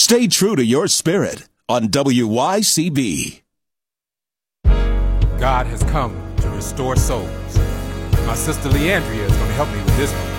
Stay true to your spirit on WYCB. God has come to restore souls. My sister Leandria is going to help me with this one.